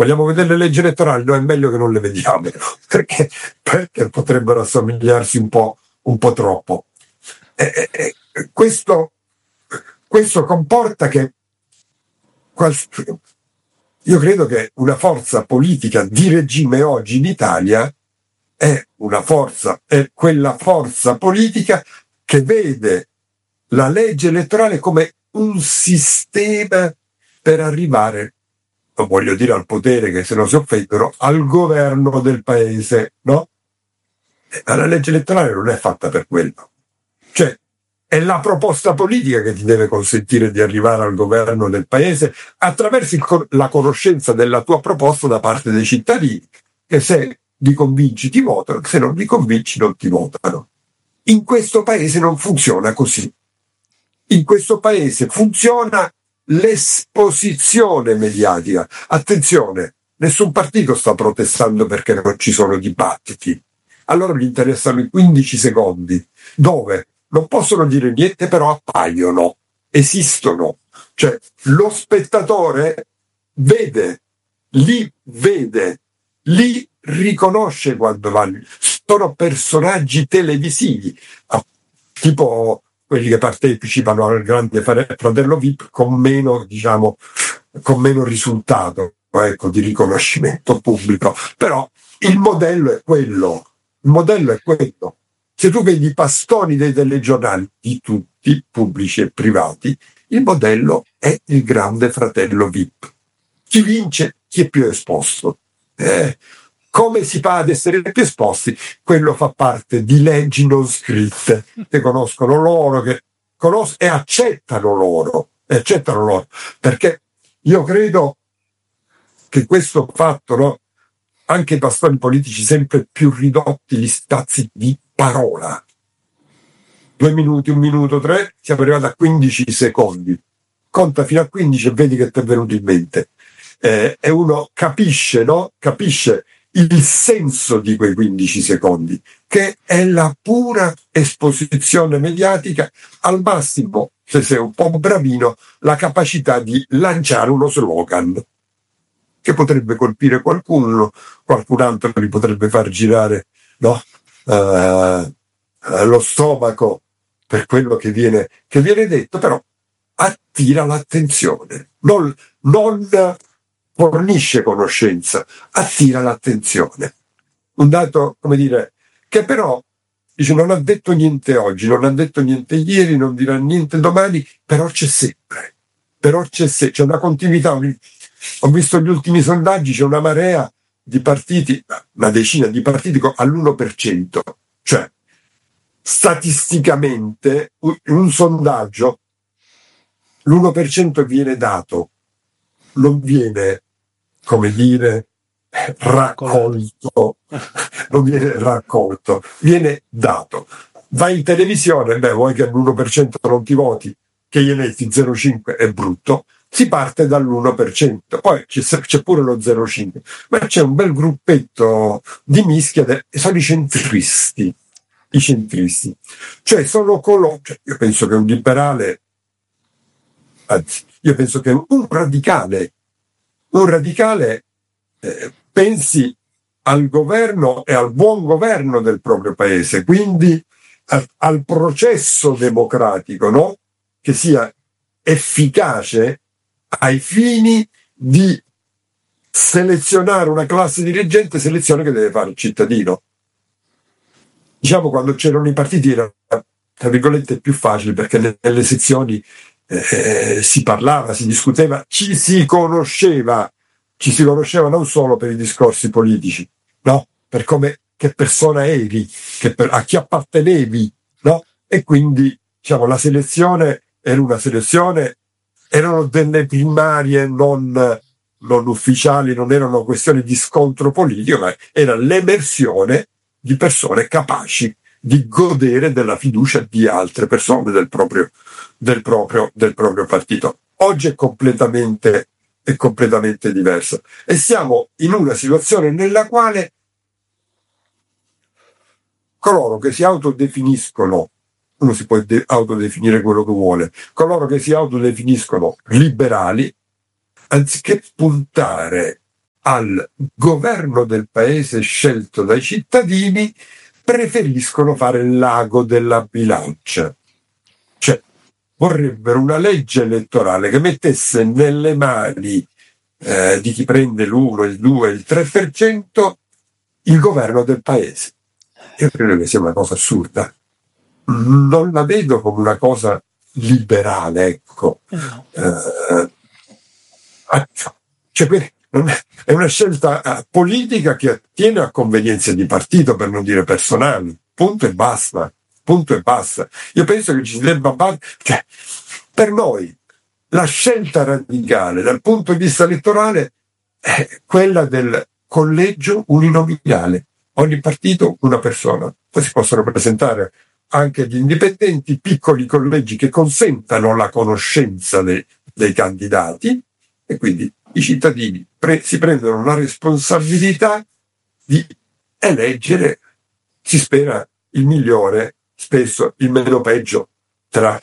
Vogliamo vedere le leggi elettorali? No, è meglio che non le vediamo, perché potrebbero assomigliarsi un po' troppo. Questo comporta che io credo che una forza politica di regime oggi in Italia è quella forza politica che vede la legge elettorale come un sistema per arrivare, non voglio dire al potere, che se no si offendono, al governo del paese, no? Ma la legge elettorale non è fatta per quello. Cioè, è la proposta politica che ti deve consentire di arrivare al governo del paese attraverso la conoscenza della tua proposta da parte dei cittadini, che se li convinci ti votano, se non li convinci non ti votano. In questo paese non funziona così. In questo paese funziona l'esposizione mediatica. Attenzione, nessun partito sta protestando perché non ci sono dibattiti. A loro gli interessano i 15 secondi, dove non possono dire niente, però appaiono, esistono. Cioè, lo spettatore li riconosce quando vanno. Sono personaggi televisivi, tipo quelli che partecipano al grande fratello VIP con meno risultato, ecco, di riconoscimento pubblico. Però il modello è quello. Se tu vedi i pastoni dei telegiornali, di tutti, pubblici e privati, il modello è il grande fratello VIP. Chi vince, chi è più esposto. Come si fa ad essere più esposti? Quello fa parte di leggi non scritte, che conoscono loro, e accettano loro, perché io credo che questo fatto, no? Anche i pastori politici sempre più ridotti gli spazi di parola. 2 minuti, 1 minuto, 3, siamo arrivati a 15 secondi. Conta fino a 15 e vedi che ti è venuto in mente. E uno capisce, no? Capisce il senso di quei 15 secondi, che è la pura esposizione mediatica, al massimo, se sei un po' bravino, la capacità di lanciare uno slogan che potrebbe colpire qualcuno, qualcun altro li potrebbe far girare, no? Lo stomaco per quello che viene detto, però attira l'attenzione, non fornisce conoscenza, attira l'attenzione. Un dato, come dire, che però dice non ha detto niente oggi, non ha detto niente ieri, non dirà niente domani, però c'è sempre. C'è una continuità. Ho visto gli ultimi sondaggi, c'è una marea di partiti, una decina di partiti all'1%. Cioè, statisticamente, in un sondaggio, l'1% viene dato, non viene, come dire, raccolto, viene dato. Vai in televisione, vuoi che all'1% non ti voti, che gli metti 0,5 è brutto, si parte dall'1%, poi c'è pure lo 0,5, ma c'è un bel gruppetto di mischia, sono i centristi, cioè sono io penso che un liberale, anzi, io penso che un radicale pensi al governo e al buon governo del proprio paese, quindi al processo democratico, no? Che sia efficace ai fini di selezionare una classe dirigente, selezione che deve fare il cittadino. Diciamo, quando c'erano i partiti era, tra virgolette, più facile, perché nelle sezioni si parlava, si discuteva, ci si conosceva non solo per i discorsi politici, no? Per che persona eri, a chi appartenevi, no? E quindi, diciamo, la selezione era una selezione, erano delle primarie non ufficiali, non erano questioni di scontro politico, ma era l'emersione di persone capaci di godere della fiducia di altre persone del proprio partito. Oggi è completamente diversa, e siamo in una situazione nella quale coloro che si autodefiniscono, uno si può autodefinire quello che vuole, coloro che si autodefiniscono liberali, anziché puntare al governo del paese scelto dai cittadini, preferiscono fare il l'ago della bilancia. Cioè, vorrebbero una legge elettorale che mettesse nelle mani di chi prende l'1, il 2, il 3% il governo del paese. Io credo che sia una cosa assurda. Non la vedo come una cosa liberale, ecco. Cioè, è una scelta politica che attiene a convenienze di partito, per non dire personali. Punto e basta. Punto e basta. Io penso che ci si debba cioè, per noi la scelta radicale dal punto di vista elettorale è quella del collegio uninominale. Ogni partito una persona. Poi si possono presentare anche gli indipendenti, piccoli collegi che consentano la conoscenza dei candidati, e quindi i cittadini si prendono la responsabilità di eleggere, si spera, il migliore, spesso il meno peggio tra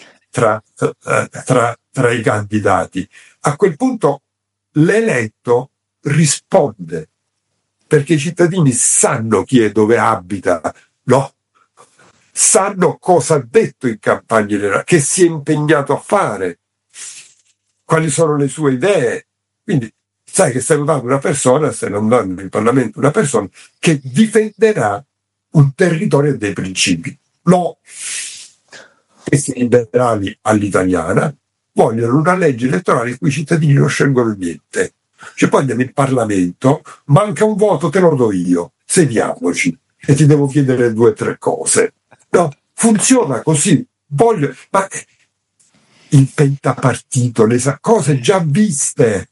i candidati. A quel punto l'eletto risponde, perché i cittadini sanno chi è, dove abita, no? Sanno cosa ha detto in campagna elettorale, che si è impegnato a fare, quali sono le sue idee. Quindi sai che stai votando una persona, stai andando in Parlamento una persona che difenderà un territorio e dei principi. No, questi liberali all'italiana vogliono una legge elettorale in cui i cittadini non scelgono niente. Cioè, poi andiamo in Parlamento, manca un voto, te lo do io, sediamoci e ti devo chiedere 2 o 3 cose. No, funziona così. Ma il pentapartito, le cose già viste.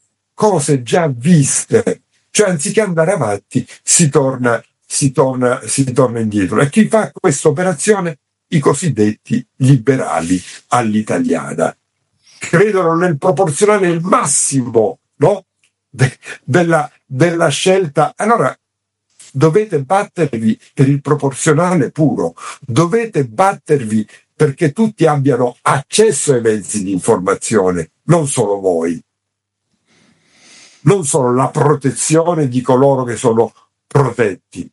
Cioè, anziché andare avanti, si torna indietro. E chi fa questa operazione? I cosiddetti liberali all'italiana. Credono nel proporzionale il massimo, no? della scelta. Allora, dovete battervi per il proporzionale puro, dovete battervi perché tutti abbiano accesso ai mezzi di informazione, non solo voi, non solo la protezione di coloro che sono protetti.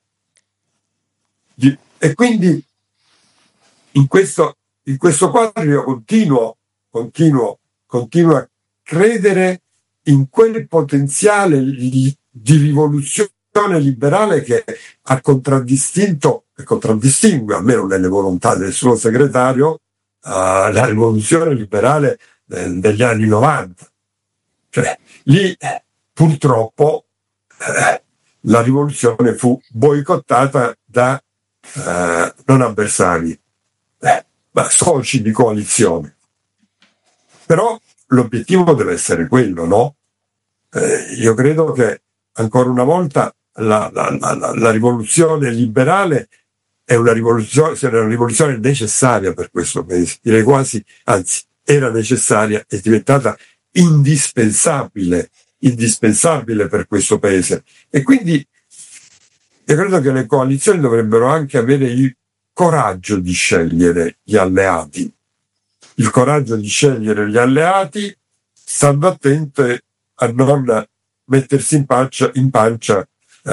E quindi in questo quadro io continuo a credere in quel potenziale di rivoluzione liberale che ha contraddistingue, almeno nelle volontà del suo segretario, la rivoluzione liberale degli anni 90. Cioè, lì purtroppo la rivoluzione fu boicottata da non avversari, ma soci di coalizione. Però l'obiettivo deve essere quello, no? Io credo che ancora una volta la rivoluzione liberale è una rivoluzione necessaria per questo paese, direi quasi, anzi, era necessaria, è diventata indispensabile per questo paese. E quindi io credo che le coalizioni dovrebbero anche avere il coraggio di scegliere gli alleati. Il coraggio di scegliere gli alleati, stando attente a non mettersi in pancia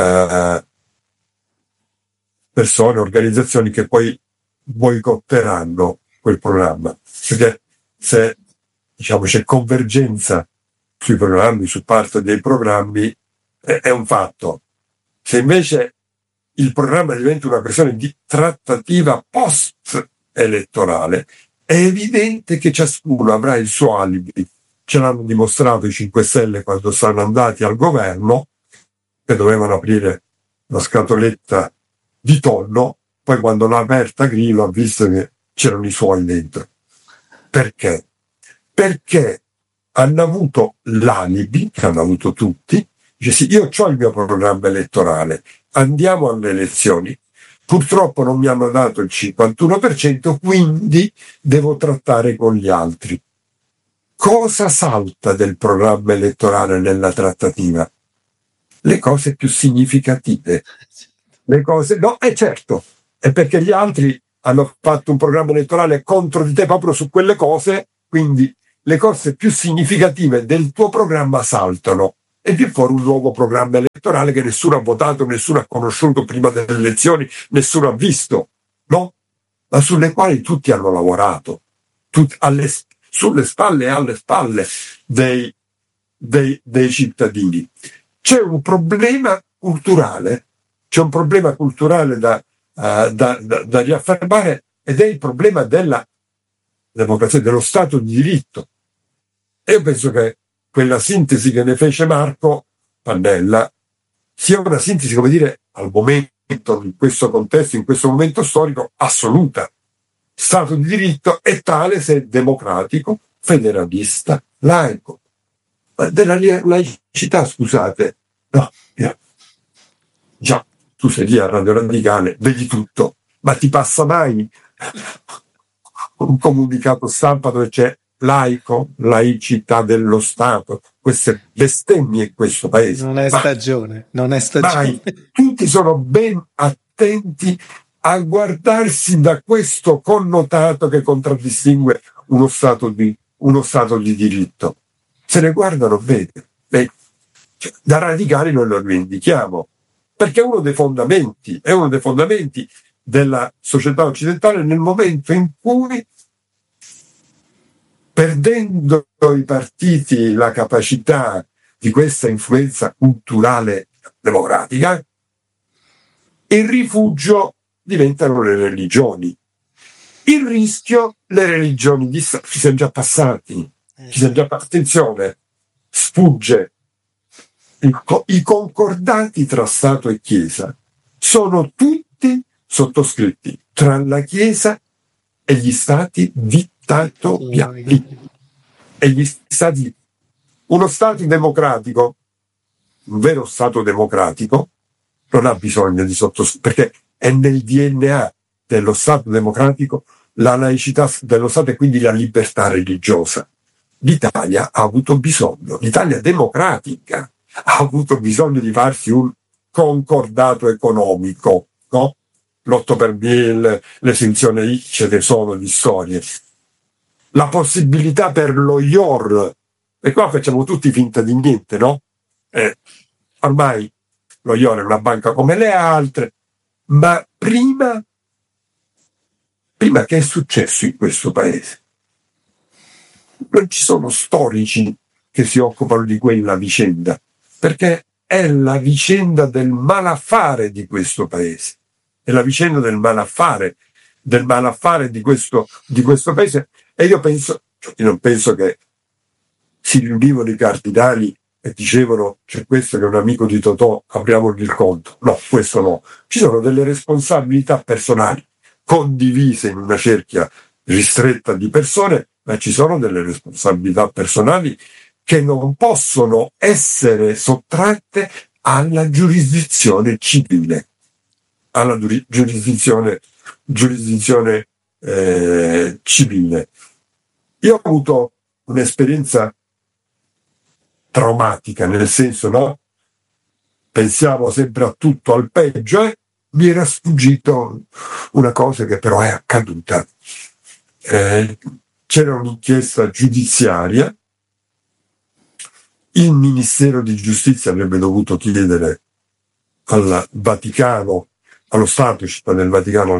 persone, organizzazioni che poi boicotteranno quel programma. Perché se c'è convergenza sui programmi, su parte dei programmi, è un fatto. Se invece il programma diventa una questione di trattativa post-elettorale, è evidente che ciascuno avrà il suo alibi. Ce l'hanno dimostrato i 5 Stelle quando sono andati al governo, che dovevano aprire la scatoletta di tonno, poi quando l'ha aperta Grillo ha visto che c'erano i suoi dentro. Perché? Perché hanno avuto l'alibi, che hanno avuto tutti, dice sì, io ho il mio programma elettorale, andiamo alle elezioni, purtroppo non mi hanno dato il 51%, quindi devo trattare con gli altri. Cosa salta del programma elettorale nella trattativa? Le cose più significative. Certo, è perché gli altri hanno fatto un programma elettorale contro di te proprio su quelle cose, quindi le cose più significative del tuo programma saltano. e viene fuori un nuovo programma elettorale che nessuno ha votato, nessuno ha conosciuto prima delle elezioni, nessuno ha visto, no? Ma sulle quali tutti hanno lavorato, sulle spalle e alle spalle dei cittadini. C'è un problema culturale da riaffermare, ed è il problema della democrazia, dello Stato di diritto. E io penso che quella sintesi che ne fece Marco Pannella sia una sintesi, come dire, al momento, in questo contesto, in questo momento storico, assoluta. Stato di diritto è tale se democratico, federalista, laico. Ma della laicità, scusate, no, già, tu sei lì a Radio Radicale, vedi tutto, ma ti passa mai un comunicato stampa dove c'è laico, laicità dello Stato? Queste bestemmie in questo paese. Non è stagione. Mai. Tutti sono ben attenti a guardarsi da questo connotato che contraddistingue uno stato di diritto. Se ne guardano bene. Da radicali noi lo rivendichiamo, perché è uno dei fondamenti della società occidentale, nel momento in cui, perdendo i partiti la capacità di questa influenza culturale democratica, il rifugio diventano le religioni. Il rischio, le religioni di Stato, ci siamo già passati. Attenzione, sfugge. I concordati tra Stato e Chiesa sono tutti sottoscritti tra la Chiesa e gli Stati dittatoriali. Uno Stato democratico, un vero Stato democratico, non ha bisogno di perché è nel DNA dello Stato democratico la laicità dello Stato e quindi la libertà religiosa. L'Italia democratica ha avuto bisogno di farsi un concordato economico, no? L'8 per 1000, l'esenzione ICE, che sono di storie. La possibilità per lo IOR, e qua facciamo tutti finta di niente, no? Ormai lo IOR è una banca come le altre, ma prima che è successo in questo paese? Non ci sono storici che si occupano di quella vicenda, perché è la vicenda del malaffare di questo paese, è la vicenda del malaffare di questo paese. E io non penso che si riunivano i cardinali e dicevano: c'è questo che è un amico di Totò, apriamogli il conto. No, questo no. Ci sono delle responsabilità personali condivise in una cerchia ristretta di persone, ma ci sono delle responsabilità personali che non possono essere sottratte alla giurisdizione civile, alla giurisdizione civile. Io ho avuto un'esperienza traumatica, nel senso, no? Pensiamo sempre a tutto, al peggio, mi era sfuggito una cosa che però è accaduta. C'era un'inchiesta giudiziaria, il Ministero di Giustizia avrebbe dovuto chiedere al Vaticano, allo Stato, città del Vaticano,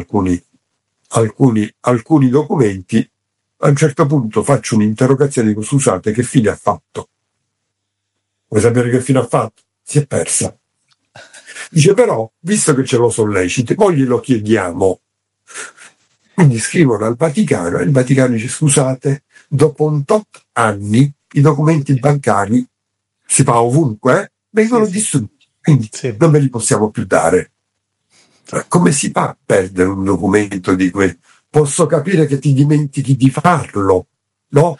alcuni documenti. A un certo punto faccio un'interrogazione e dico: scusate, che fine ha fatto? Vuoi sapere che fine ha fatto? Si è persa. Dice: però, visto che ce lo solleciti, poi glielo chiediamo. Quindi scrivono al Vaticano e il Vaticano dice: scusate, dopo un tot anni i documenti bancari, si fa ovunque, vengono distrutti, quindi non ve li possiamo più dare. Come si fa a perdere un documento di quel? Posso capire che ti dimentichi di farlo, no?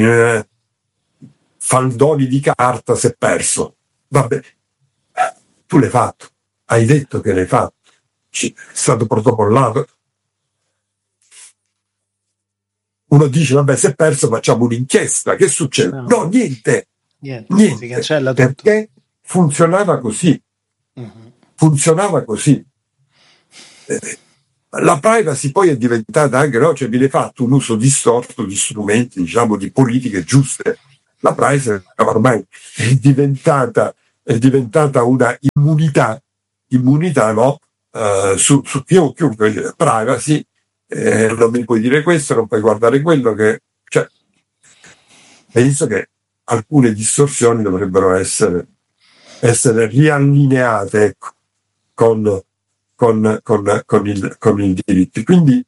Faldoni di carta si è perso. Vabbè, tu l'hai fatto, hai detto che l'hai fatto, è stato protocollato. Uno dice: vabbè, si è perso, facciamo un'inchiesta, che succede? No, niente. Si cancella tutto. Perché funzionava così. Funzionava così. La privacy poi è diventata anche, no? Cioè viene fatto un uso distorto di strumenti, diciamo, di politiche giuste, La privacy ormai è diventata una immunità, no? Su chiunque privacy, non mi puoi dire questo, non puoi guardare quello cioè, penso che alcune distorsioni dovrebbero essere riallineate, ecco, con i diritti. Quindi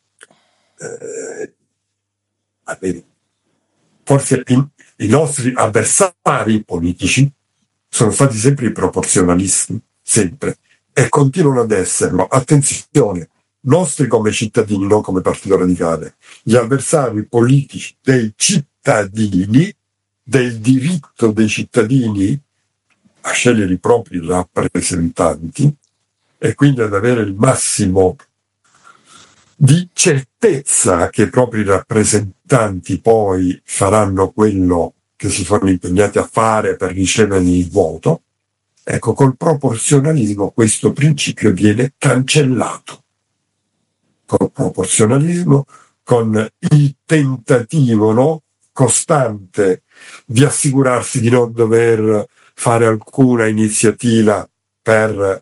forse i nostri avversari politici sono stati sempre i proporzionalisti, sempre, e continuano ad esserlo. Attenzione, nostri come cittadini, non come partito radicale, gli avversari politici dei cittadini, del diritto dei cittadini a scegliere i propri rappresentanti e quindi ad avere il massimo di certezza che i propri rappresentanti poi faranno quello che si sono impegnati a fare per ricevere il voto. Ecco, col proporzionalismo questo principio viene cancellato. Col proporzionalismo, con il tentativo, no, costante di assicurarsi di non dover fare alcuna iniziativa per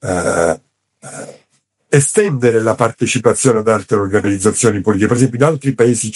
estendere la partecipazione ad altre organizzazioni politiche. Per esempio in altri paesi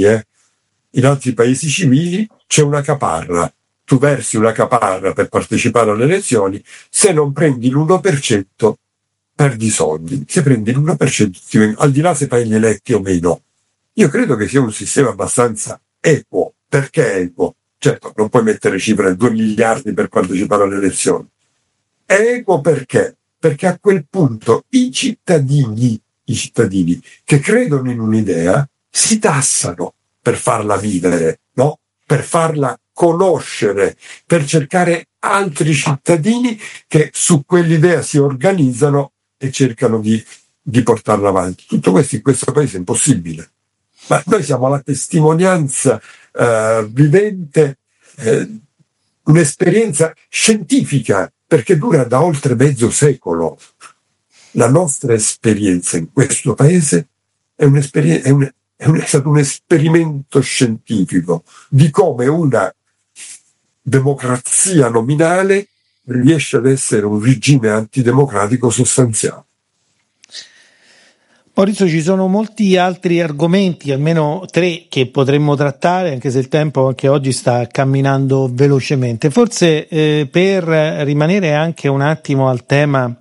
civili c'è una caparra. Tu versi una caparra per partecipare alle elezioni, se non prendi l'1% perdi soldi. Se prendi l'1%, al di là se fai gli eletti o meno. Io credo che sia un sistema abbastanza equo. Perché equo? Certo, non puoi mettere cifre 2 miliardi per partecipare alle elezioni. È equo perché? Perché a quel punto i cittadini che credono in un'idea si tassano per farla vivere, no? Per farla conoscere, per cercare altri cittadini che su quell'idea si organizzano e cercano di portarla avanti. Tutto questo in questo paese è impossibile. Ma noi siamo la testimonianza vivente, un'esperienza scientifica, perché dura da oltre mezzo secolo. La nostra esperienza in questo paese è stato un esperimento scientifico di come una democrazia nominale riesce ad essere un regime antidemocratico sostanziale. Maurizio, ci sono molti altri argomenti, almeno 3, che potremmo trattare, anche se il tempo anche oggi sta camminando velocemente. Forse per rimanere anche un attimo al tema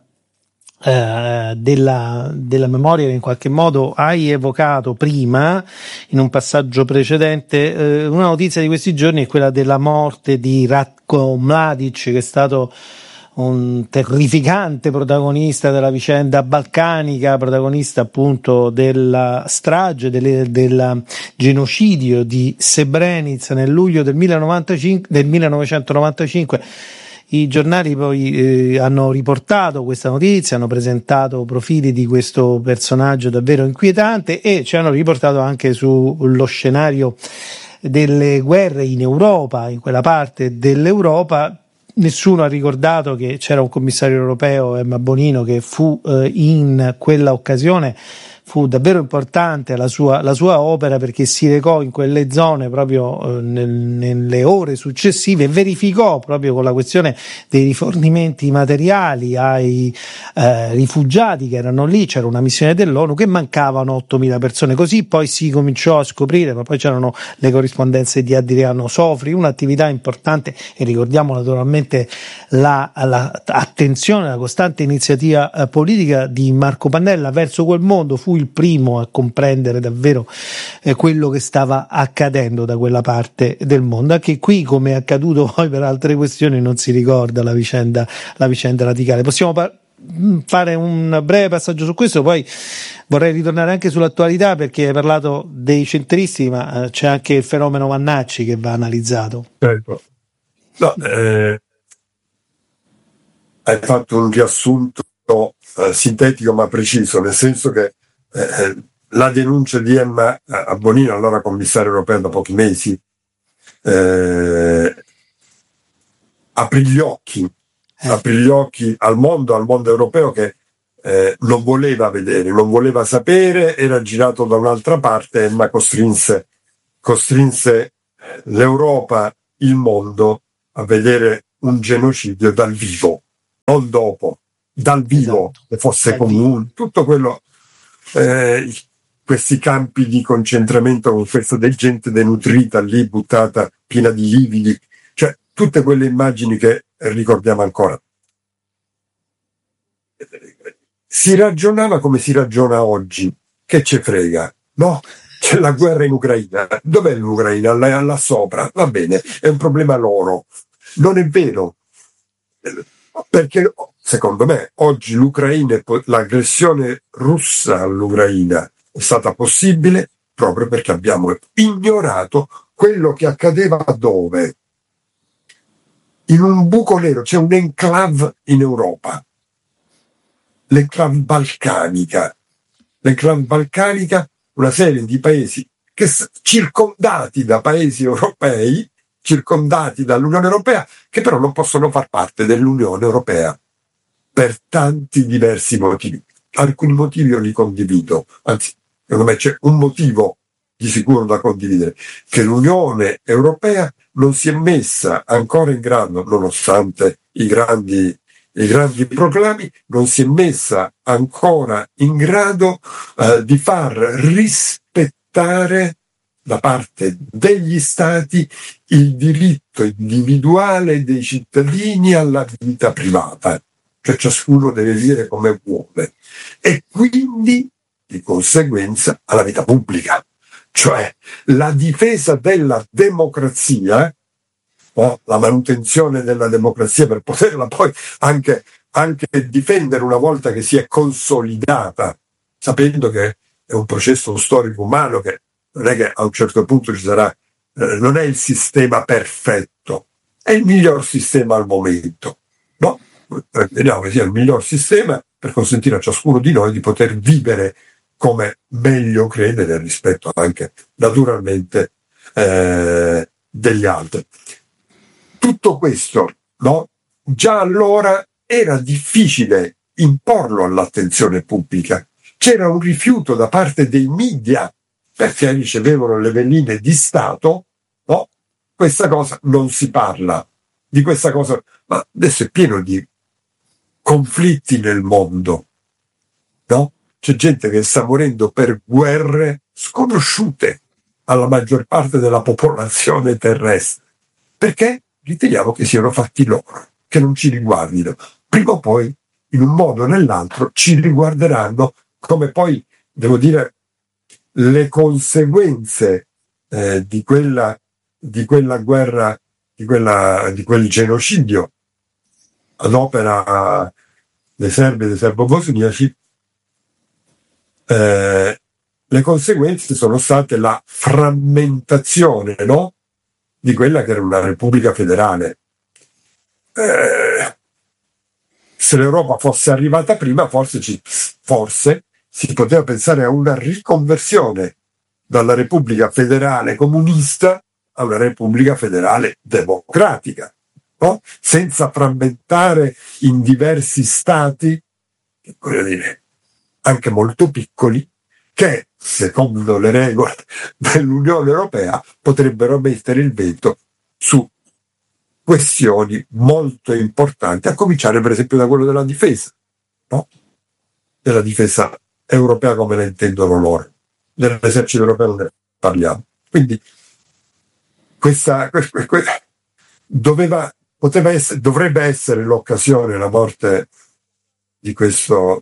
della memoria che in qualche modo hai evocato prima, in un passaggio precedente, una notizia di questi giorni è quella della morte di Ratko Mladic, che è stato un terrificante protagonista della vicenda balcanica, protagonista appunto della strage, del genocidio di Srebrenica nel luglio del 1995. I giornali poi hanno riportato questa notizia, hanno presentato profili di questo personaggio davvero inquietante e ci hanno riportato anche sullo scenario delle guerre in Europa, in quella parte dell'Europa. Nessuno ha ricordato che c'era un commissario europeo, Emma Bonino, che fu in quella occasione fu davvero importante la sua opera, perché si recò in quelle zone proprio nelle ore successive e verificò proprio con la questione dei rifornimenti materiali ai rifugiati che erano lì. C'era una missione dell'ONU che mancavano 8.000 persone, così poi si cominciò a scoprire, ma poi c'erano le corrispondenze di Adriano Sofri, un'attività importante, e ricordiamo naturalmente l'attenzione, la costante iniziativa politica di Marco Pannella verso quel mondo. Fu il primo a comprendere davvero quello che stava accadendo da quella parte del mondo. Anche qui, come è accaduto poi per altre questioni, non si ricorda la vicenda radicale. Possiamo fare un breve passaggio su questo, poi vorrei ritornare anche sull'attualità, perché hai parlato dei centristi, ma c'è anche il fenomeno Vannacci che va analizzato. Certo. No, hai fatto un riassunto sintetico ma preciso, nel senso che la denuncia di Emma Bonino, allora commissario europeo da pochi mesi, aprì gli occhi al mondo europeo, che non voleva vedere, non voleva sapere, era girato da un'altra parte. Emma costrinse l'Europa, il mondo a vedere un genocidio dal vivo, non dopo, dal vivo, Esatto. le fosse Dal comuni, tutto quello, questi campi di concentramento con questa gente denutrita lì buttata piena di lividi, cioè tutte quelle immagini che ricordiamo ancora. Si ragionava come si ragiona oggi, che ce frega, no? C'è la guerra in Ucraina, dov'è l'Ucraina? Là sopra, va bene, è un problema loro. Non è vero, perché secondo me oggi l'Ucraina, l'aggressione russa all'Ucraina è stata possibile proprio perché abbiamo ignorato quello che accadeva dove? In un buco nero, c'è un enclave in Europa, l'enclave balcanica, una serie di paesi che circondati da paesi europei, circondati dall'Unione Europea, che però non possono far parte dell'Unione Europea per tanti diversi motivi. Alcuni motivi io li condivido, anzi, secondo me c'è un motivo di sicuro da condividere, che l'Unione Europea non si è messa ancora in grado, nonostante i grandi proclami, non si è messa ancora in grado di far rispettare da parte degli stati il diritto individuale dei cittadini alla vita privata, cioè ciascuno deve dire come vuole, e quindi di conseguenza alla vita pubblica, cioè la difesa della democrazia, la manutenzione della democrazia per poterla poi anche difendere una volta che si è consolidata, sapendo che è un processo storico umano che non è che a un certo punto ci sarà, non è il sistema perfetto, è il miglior sistema al momento, no? Vediamo che sia il miglior sistema per consentire a ciascuno di noi di poter vivere come meglio crede rispetto anche naturalmente degli altri. Tutto questo, no? Già allora era difficile imporlo all'attenzione pubblica. C'era un rifiuto da parte dei media perché ricevevano le veline di Stato, no? Questa cosa non si parla di questa cosa, ma adesso è pieno di conflitti nel mondo, no? C'è gente che sta morendo per guerre sconosciute alla maggior parte della popolazione terrestre. Perché? Riteniamo che siano fatti loro, che non ci riguardino. Prima o poi, in un modo o nell'altro, ci riguarderanno, come poi, devo dire, le conseguenze di quella guerra, di quel genocidio ad opera dei serbi e dei serbo-bosniaci. Le conseguenze sono state la frammentazione, no? Di quella che era una repubblica federale. Se l'Europa fosse arrivata prima, forse si poteva pensare a una riconversione dalla repubblica federale comunista a una repubblica federale democratica, no? Senza frammentare in diversi stati, voglio dire, anche molto piccoli, che, secondo le regole dell'Unione Europea, potrebbero mettere il veto su questioni molto importanti, a cominciare per esempio da quello della difesa, no? Della difesa europea come la intendono loro. Dell'esercito europeo non ne parliamo. Quindi dovrebbe essere l'occasione, la morte di questo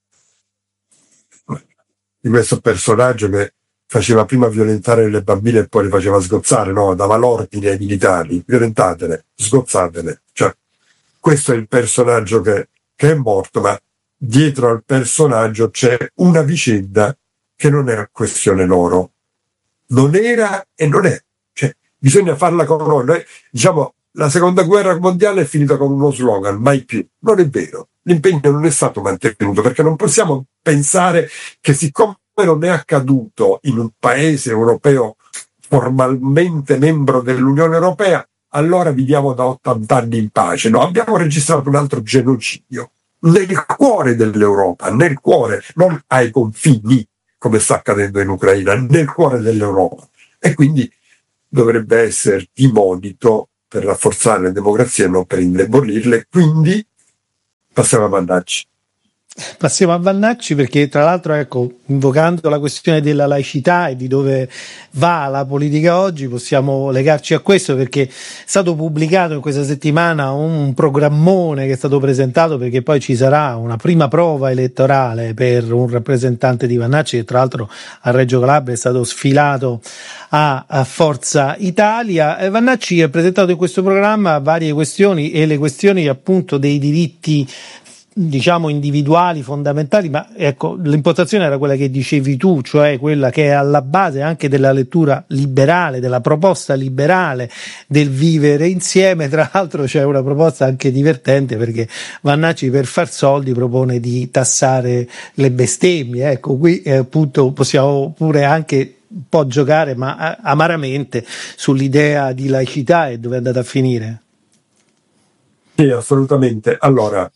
personaggio che faceva prima violentare le bambine e poi le faceva sgozzare, no? Dava l'ordine ai militari: violentatele, sgozzatele. Cioè, questo è il personaggio che è morto, ma dietro al personaggio c'è una vicenda che non è questione loro. Non era e non è. Cioè, bisogna farla con noi. Diciamo, la seconda guerra mondiale è finita con uno slogan: mai più. Non è vero. L'impegno non è stato mantenuto, perché non possiamo pensare che, siccome non è accaduto in un paese europeo formalmente membro dell'Unione Europea, allora viviamo da 80 anni in pace. No, abbiamo registrato un altro genocidio nel cuore dell'Europa, nel cuore, non ai confini, come sta accadendo in Ucraina, nel cuore dell'Europa. E quindi dovrebbe essere di monito per rafforzare le democrazie e non per indebolirle. Quindi passiamo a Vannacci. Passiamo a Vannacci, perché tra l'altro, ecco, invocando la questione della laicità e di dove va la politica oggi, possiamo legarci a questo, perché è stato pubblicato in questa settimana un programmone che è stato presentato, perché poi ci sarà una prima prova elettorale per un rappresentante di Vannacci, che tra l'altro a Reggio Calabria è stato sfilato a Forza Italia. Vannacci ha presentato in questo programma varie questioni, e le questioni appunto dei diritti, diciamo, individuali, fondamentali, ma ecco, l'impostazione era quella che dicevi tu, cioè quella che è alla base anche della lettura liberale, della proposta liberale del vivere insieme. Tra l'altro c'è una proposta anche divertente, perché Vannacci per far soldi propone di tassare le bestemmie. Ecco, qui appunto possiamo pure anche un po' giocare, ma amaramente, sull'idea di laicità e dove è andata a finire. Sì, assolutamente. Allora,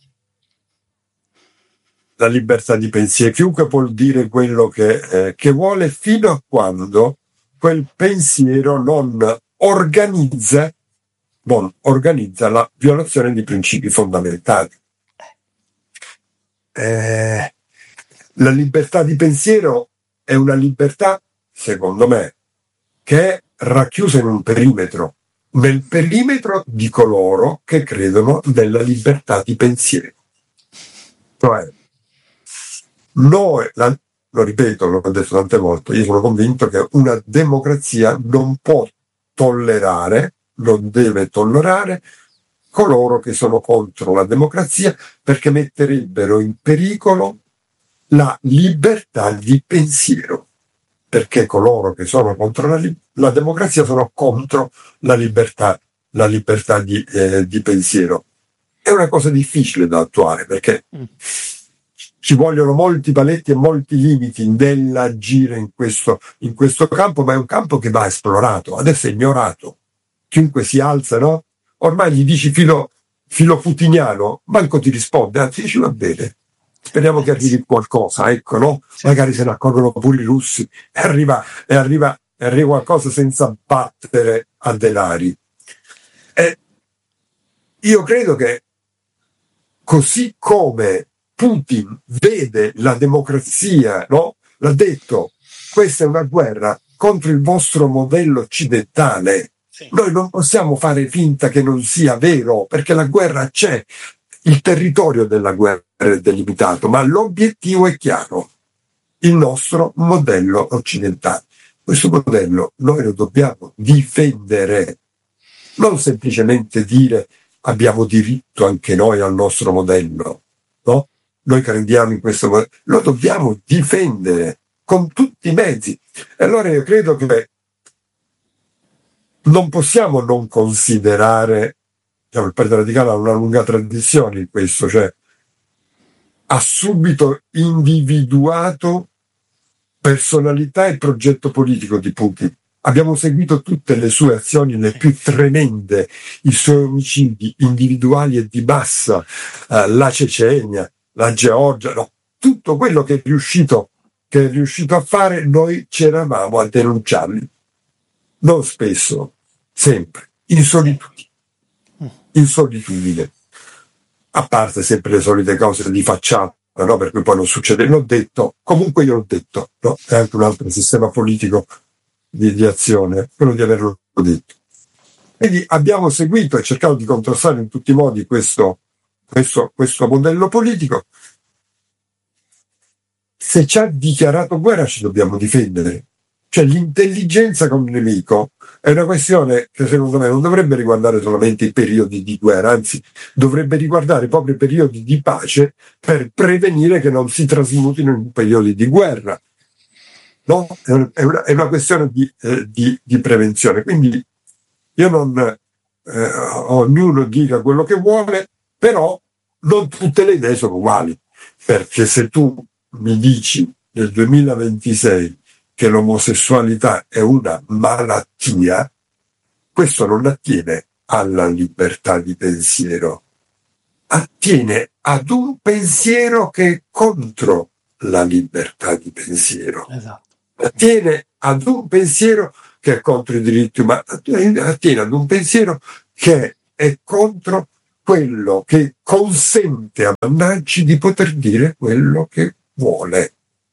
la libertà di pensiero, chiunque può dire quello che vuole, fino a quando quel pensiero non organizza la violazione di principi fondamentali. La libertà di pensiero è una libertà, secondo me, che è racchiusa in un perimetro, nel perimetro di coloro che credono nella libertà di pensiero. Cioè, lo ripeto, l'ho detto tante volte, io sono convinto che una democrazia non può tollerare, non deve tollerare coloro che sono contro la democrazia, perché metterebbero in pericolo la libertà di pensiero, perché coloro che sono contro la democrazia sono contro la libertà di pensiero. È una cosa difficile da attuare, perché ci vogliono molti paletti e molti limiti nell'agire in questo campo, ma è un campo che va esplorato, adesso è ignorato. Chiunque si alza, no? Ormai gli dici filo putiniano, manco ti risponde, anzi dici va bene, speriamo che arrivi qualcosa, ecco, no? Magari se ne accorgono pure i russi e arriva qualcosa senza battere a denari. Io credo che così come Putin vede la democrazia, no? L'ha detto, questa è una guerra contro il vostro modello occidentale. Sì. Noi non possiamo fare finta che non sia vero, perché la guerra c'è, il territorio della guerra è delimitato, ma l'obiettivo è chiaro, il nostro modello occidentale. Questo modello noi lo dobbiamo difendere, non semplicemente dire abbiamo diritto anche noi al nostro modello, no? Noi crediamo in questo modello, lo dobbiamo difendere con tutti i mezzi. E allora io credo che non possiamo non considerare, diciamo, il Partito Radicale ha una lunga tradizione in questo, cioè ha subito individuato personalità e progetto politico di Putin. Abbiamo seguito tutte le sue azioni, le più tremende, i suoi omicidi individuali e di massa, la Cecenia, la Georgia, no, tutto quello che è riuscito a fare, noi c'eravamo a denunciarli. Non spesso, sempre, in solitudine. A parte sempre le solite cose di facciata, no? Per cui poi non succede. L'ho detto, comunque io l'ho detto, no? È anche un altro sistema politico di azione, quello di averlo detto. Quindi abbiamo seguito e cercato di contrastare in tutti i modi questo modello politico. Se ci ha dichiarato guerra ci dobbiamo difendere. Cioè l'intelligenza con il nemico è una questione che secondo me non dovrebbe riguardare solamente i periodi di guerra, anzi dovrebbe riguardare proprio i periodi di pace per prevenire che non si trasmutino in periodi di guerra. No? È una questione di prevenzione. Quindi io non ognuno dica quello che vuole, però non tutte le idee sono uguali, perché se tu mi dici nel 2026 che l'omosessualità è una malattia, questo non attiene alla libertà di pensiero, attiene ad un pensiero che è contro la libertà di pensiero. Esatto. Attiene ad un pensiero che è contro i diritti umani, attiene ad un pensiero che è contro quello che consente a Vannacci di poter dire quello che vuole.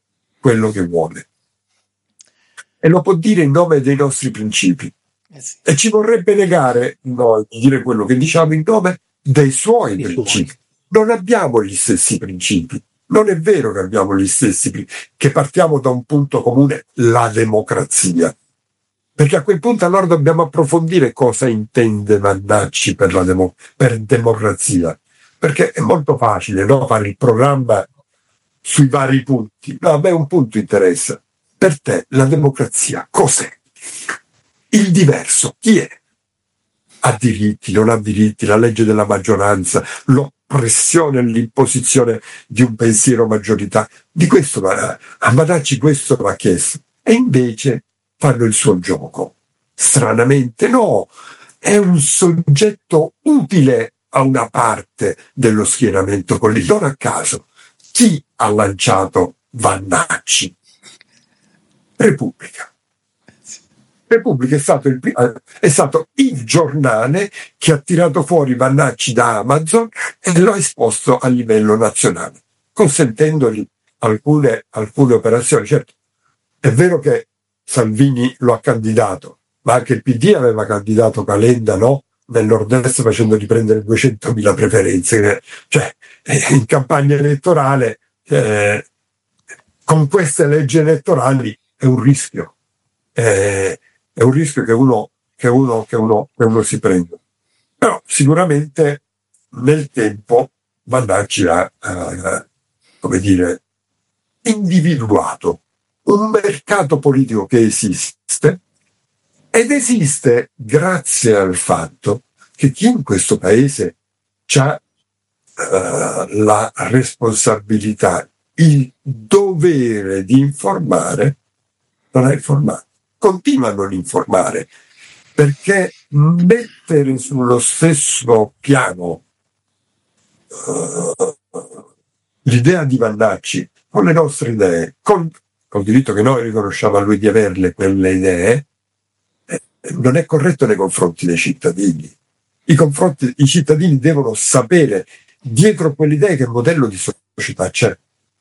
E lo può dire in nome dei nostri principi. Sì. E ci vorrebbe negare noi di dire quello che diciamo in nome dei suoi principi. Non abbiamo gli stessi principi. Non è vero che abbiamo gli stessi, che partiamo da un punto comune, la democrazia. Perché a quel punto allora dobbiamo approfondire cosa intende Vannacci per democrazia. Perché è molto facile, no, fare il programma sui vari punti. No, a me un punto interessa. Per te la democrazia cos'è? Il diverso chi è? Ha diritti, non ha diritti, la legge della maggioranza, l'oppressione e l'imposizione di un pensiero maggioritario. Di questo a Vannacci questo va chiesto. E invece fanno il suo gioco. Stranamente no, è un soggetto utile a una parte dello schieramento politico. Non a caso, chi ha lanciato Vannacci? Repubblica. Repubblica è stato il giornale che ha tirato fuori Vannacci da Amazon e lo ha esposto a livello nazionale, consentendogli alcune operazioni. Certo, è vero che Salvini lo ha candidato, ma anche il PD aveva candidato Calenda, no? Nel nord-est, facendogli prendere 200.000 preferenze. Cioè, in campagna elettorale, con queste leggi elettorali è un rischio. È un rischio che uno si prende. Però sicuramente nel tempo Vannacci ha come dire, individuato un mercato politico che esiste, ed esiste grazie al fatto che chi in questo paese ha la responsabilità, il dovere di informare, non ha informato. Continua a non informare, perché mettere sullo stesso piano l'idea di Vannacci con le nostre idee, col diritto che noi riconosciamo a lui di averle quelle idee, non è corretto nei confronti dei cittadini. I cittadini devono sapere dietro quelle idee che modello di società c'è.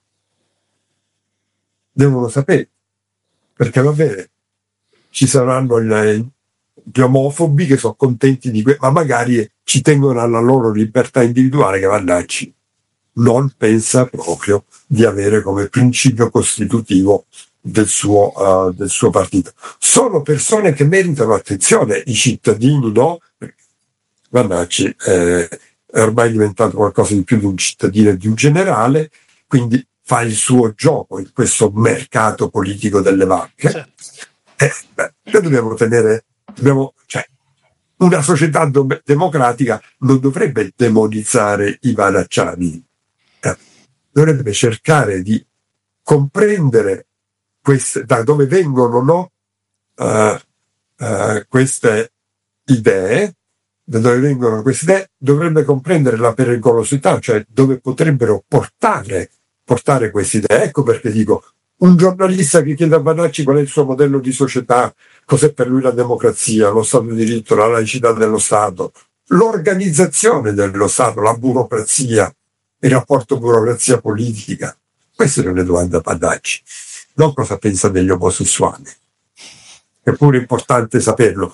Devono sapere, perché va bene, ci saranno gli omofobi che sono contenti di ma magari ci tengono alla loro libertà individuale, che Vannacci non pensa proprio di avere come principio costitutivo del suo partito. Sono persone che meritano attenzione, i cittadini no. Vannacci è ormai diventato qualcosa di più di un cittadino e di un generale, quindi fa il suo gioco in questo mercato politico delle vacche. Noi dobbiamo cioè, una società democratica non dovrebbe demonizzare i vanacciani, dovrebbe cercare di comprendere da dove vengono, no? Queste idee, dovrebbe comprendere la pericolosità, cioè dove potrebbero portare queste idee. Ecco perché dico, un giornalista che chiede a Vannacci qual è il suo modello di società, cos'è per lui la democrazia, lo Stato di diritto, la laicità dello Stato, l'organizzazione dello Stato, la burocrazia, il rapporto burocrazia politica. Queste sono le domande a Vannacci, non cosa pensa degli omosessuali. È pure importante saperlo.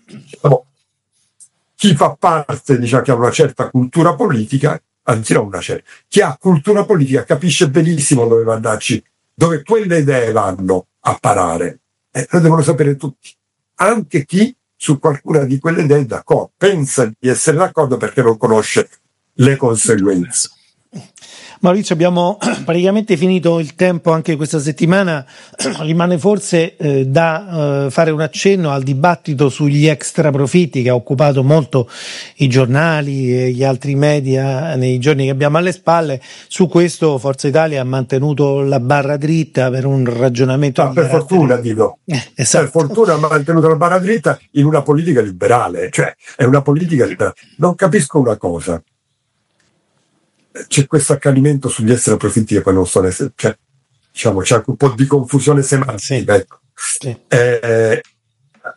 Chi fa parte, diciamo, che ha una certa cultura politica, anzi non una certa, chi ha cultura politica capisce benissimo dove Vannacci, dove quelle idee vanno a parare. Lo devono sapere tutti. Anche chi su qualcuna di quelle idee è d'accordo, pensa di essere d'accordo perché non conosce le conseguenze. Maurizio, abbiamo praticamente finito il tempo anche questa settimana. Rimane forse da fare un accenno al dibattito sugli extra profitti che ha occupato molto i giornali e gli altri media nei giorni che abbiamo alle spalle. Su questo Forza Italia ha mantenuto la barra dritta per un ragionamento. Per fortuna, dico. Esatto. Per fortuna ha mantenuto la barra dritta in una politica liberale, cioè è una politica liberale. Non capisco una cosa. C'è questo accanimento sugli extra profitti che poi non sono, diciamo, c'è anche un po' di confusione semantica. Sì. Ecco. Sì.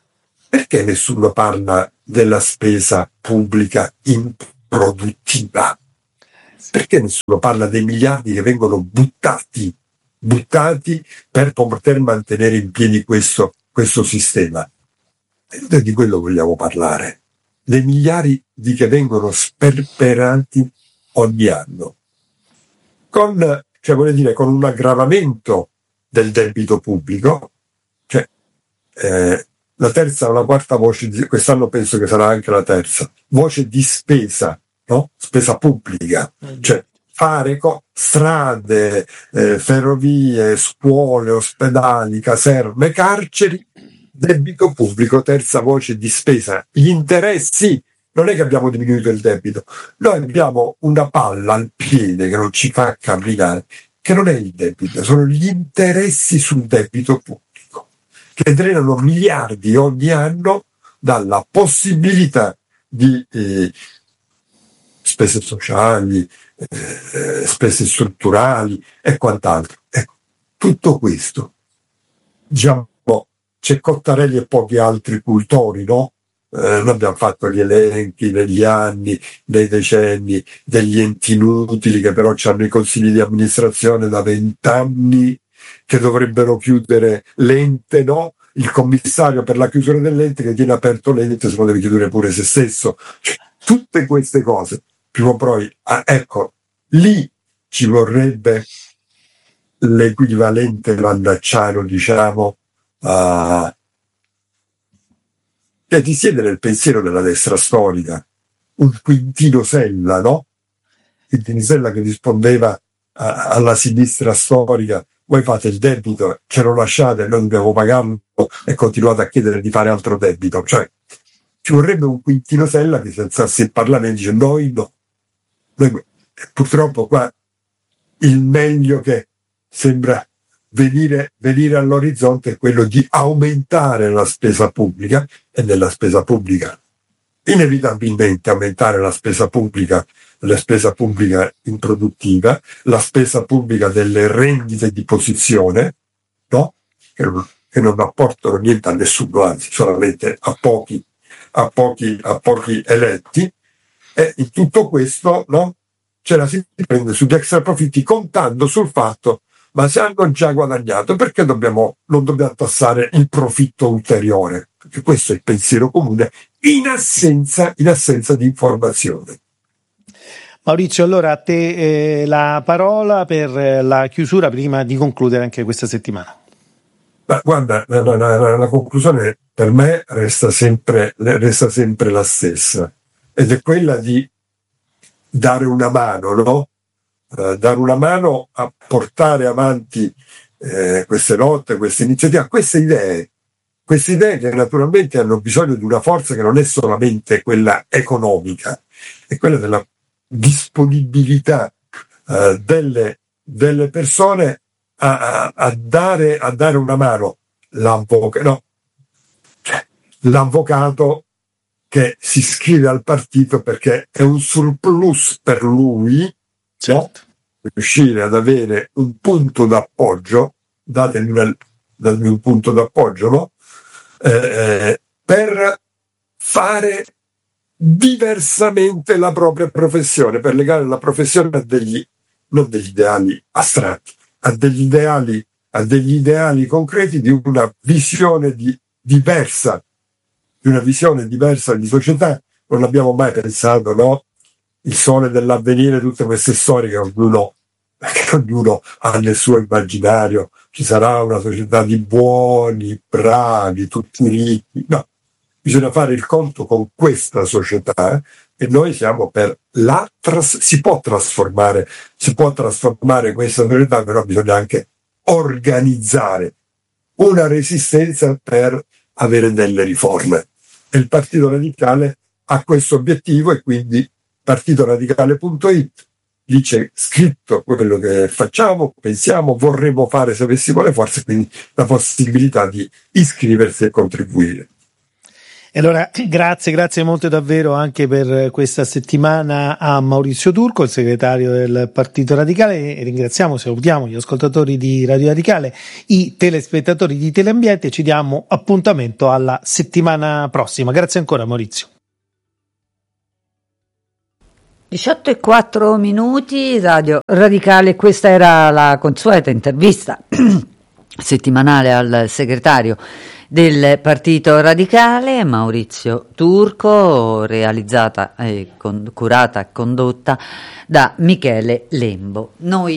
Perché nessuno parla della spesa pubblica improduttiva? Perché nessuno parla dei miliardi che vengono buttati per poter mantenere in piedi questo sistema? E noi di quello vogliamo parlare, dei miliardi che vengono sperperati ogni anno, con un aggravamento del debito pubblico, cioè la terza o la quarta voce, quest'anno penso che sarà anche la terza, voce di spesa, no? Spesa pubblica, cioè fare strade, ferrovie, scuole, ospedali, caserme, carceri, debito pubblico, terza voce di spesa. Gli interessi, non è che abbiamo diminuito il debito, noi abbiamo una palla al piede che non ci fa camminare, che non è il debito, sono gli interessi sul debito pubblico, che drenano miliardi ogni anno dalla possibilità di spese sociali, spese strutturali e quant'altro. Ecco, tutto questo, diciamo, c'è Cottarelli e pochi altri cultori, no? Noi abbiamo fatto gli elenchi negli anni, nei decenni, degli enti inutili che però hanno i consigli di amministrazione da 20 anni, che dovrebbero chiudere l'ente, no? Il commissario per la chiusura dell'ente che tiene aperto l'ente, se no deve chiudere pure se stesso. Cioè, tutte queste cose, prima o poi, ecco, lì ci vorrebbe l'equivalente landacciano, diciamo, che ti siede nel pensiero della destra storica, un Quintino Sella, no? Quintino Sella che rispondeva alla sinistra storica: voi fate il debito, ce lo lasciate, noi dobbiamo pagarlo, e continuate a chiedere di fare altro debito. Cioè, ci vorrebbe un Quintino Sella che si alzasse in Parlamento e dice noi no. Purtroppo qua il meglio che sembra venire all'orizzonte è quello di aumentare la spesa pubblica, e nella spesa pubblica inevitabilmente aumentare la spesa pubblica improduttiva, la spesa pubblica delle rendite di posizione, no? Che non apportano niente a nessuno, anzi solamente a pochi eletti. E in tutto questo, no? Ce la si prende sugli extra profitti, contando sul fatto: ma se hanno già guadagnato, perché non dobbiamo tassare il profitto ulteriore? Perché questo è il pensiero comune in assenza di informazione. Maurizio, allora a te la parola per la chiusura prima di concludere anche questa settimana. Ma guarda, la conclusione per me resta sempre la stessa, ed è quella di dare una mano, no? Dare una mano a portare avanti queste lotte, queste iniziative, queste idee che naturalmente hanno bisogno di una forza che non è solamente quella economica, è quella della disponibilità delle persone a dare una mano. L'avvocato che si iscrive al partito perché è un surplus per lui, certo, no? Riuscire ad avere un punto d'appoggio, datemi un punto d'appoggio, no? Per fare diversamente la propria professione, per legare la professione non degli ideali astratti, a degli ideali concreti, di una visione diversa di società. Non abbiamo mai pensato, no? Il Sole dell'Avvenire, tutte queste storie che ognuno ha nel suo immaginario. Ci sarà una società di buoni, bravi, tutti ricchi. No, bisogna fare il conto con questa società, e noi siamo per si può trasformare questa società, però bisogna anche organizzare una resistenza per avere delle riforme. E il Partito Radicale ha questo obiettivo, e quindi partitoradicale.it, lì c'è scritto quello che facciamo, pensiamo, vorremmo fare se avessimo le forze, quindi la possibilità di iscriversi e contribuire. E allora grazie molto davvero anche per questa settimana a Maurizio Turco, il segretario del Partito Radicale, e salutiamo gli ascoltatori di Radio Radicale, i telespettatori di Teleambiente, e ci diamo appuntamento alla settimana prossima. Grazie ancora Maurizio. 18:04, Radio Radicale, questa era la consueta intervista settimanale al segretario del Partito Radicale, Maurizio Turco, realizzata curata e condotta da Michele Lembo.